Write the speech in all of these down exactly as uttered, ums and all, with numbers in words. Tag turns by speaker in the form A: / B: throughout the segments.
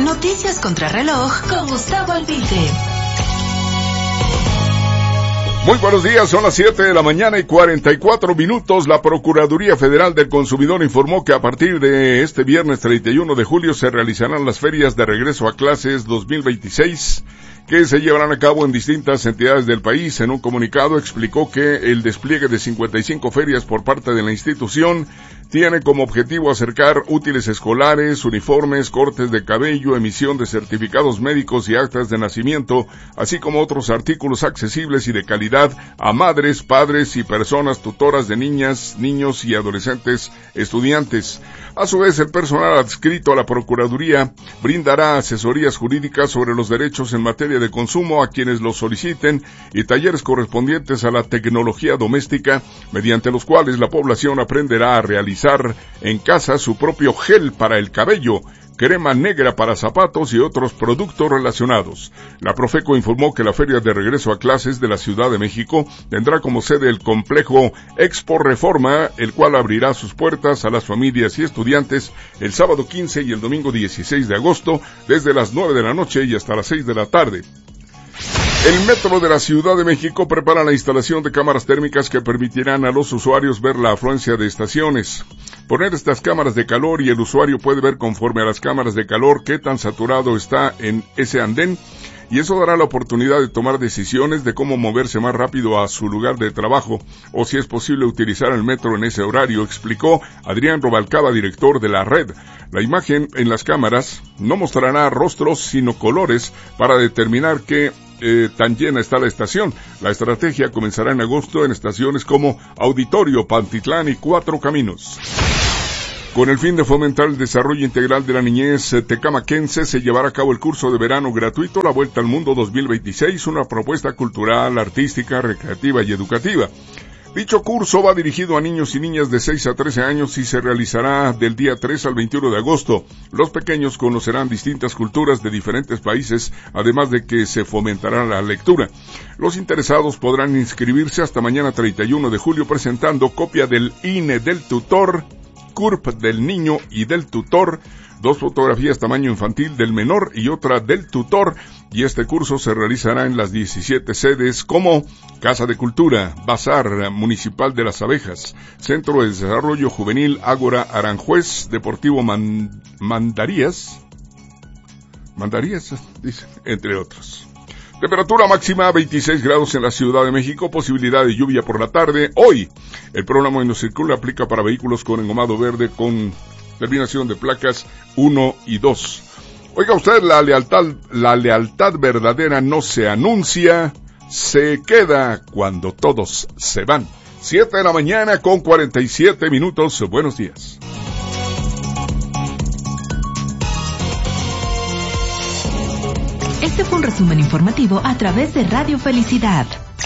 A: Noticias contra reloj con Gustavo Albite.
B: Muy buenos días, son las siete de la mañana y cuarenta y cuatro minutos. La Procuraduría Federal del Consumidor informó que a partir de este viernes treinta y uno de julio se realizarán las ferias de regreso a clases dos mil veintiséis, que se llevarán a cabo en distintas entidades del país. En un comunicado explicó que el despliegue de cincuenta y cinco ferias por parte de la institución tiene como objetivo acercar útiles escolares, uniformes, cortes de cabello, emisión de certificados médicos y actas de nacimiento, así como otros artículos accesibles y de calidad a madres, padres y personas tutoras de niñas, niños y adolescentes estudiantes. A su vez, el personal adscrito a la Procuraduría brindará asesorías jurídicas sobre los derechos en materia de consumo a quienes lo soliciten y talleres correspondientes a la tecnología doméstica, mediante los cuales la población aprenderá a realizar en casa su propio gel para el cabello, crema negra para zapatos y otros productos relacionados. La Profeco informó que la Feria de Regreso a Clases de la Ciudad de México tendrá como sede el complejo Expo Reforma, el cual abrirá sus puertas a las familias y estudiantes el sábado quince y el domingo dieciséis de agosto, desde las nueve de la noche y hasta las seis de la tarde. El Metro de la Ciudad de México prepara la instalación de cámaras térmicas que permitirán a los usuarios ver la afluencia de estaciones. Poner estas cámaras de calor y el usuario puede ver conforme a las cámaras de calor qué tan saturado está en ese andén, y eso dará la oportunidad de tomar decisiones de cómo moverse más rápido a su lugar de trabajo, o si es posible utilizar el metro en ese horario, explicó Adrián Robalcaba, director de la red. La imagen en las cámaras no mostrará rostros, sino colores, para determinar qué Eh, tan llena está la estación. La estrategia comenzará en agosto en estaciones como Auditorio, Pantitlán y Cuatro Caminos. Con el fin de fomentar el desarrollo integral de la niñez tecamaquense, se llevará a cabo el curso de verano gratuito La Vuelta al Mundo dos mil veintiséis, una propuesta cultural, artística, recreativa y educativa. Dicho curso va dirigido a niños y niñas de seis a trece años y se realizará del día tres al veintiuno de agosto. Los pequeños conocerán distintas culturas de diferentes países, además de que se fomentará la lectura. Los interesados podrán inscribirse hasta mañana treinta y uno de julio presentando copia del I N E del tutor, C U R P del niño y del tutor, dos fotografías tamaño infantil del menor y otra del tutor, y este curso se realizará en las diecisiete sedes como Casa de Cultura, Bazar Municipal de las Abejas, Centro de Desarrollo Juvenil Ágora Aranjuez, Deportivo Man- Mandarías, Mandarías, dice, entre otros. Temperatura máxima veintiséis grados en la Ciudad de México, posibilidad de lluvia por la tarde. Hoy, el programa No Circula aplica para vehículos con engomado verde con terminación de placas uno y dos. Oiga usted, la lealtad, la lealtad verdadera no se anuncia, se queda cuando todos se van. siete de la mañana con cuarenta y siete minutos. Buenos días.
A: Este fue un resumen informativo a través de Radio Felicidad.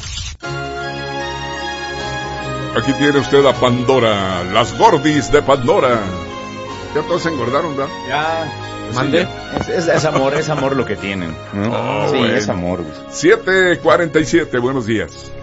B: Aquí tiene usted a Pandora, las gordis de Pandora. Ya todos se engordaron, ¿verdad?
C: Ya.
D: ¿Mande?
C: Sí, es, es, es amor, es amor lo que tienen, ¿no?
B: Oh,
C: sí,
B: bueno.
C: es amor.
B: siete cuarenta y siete, buenos días.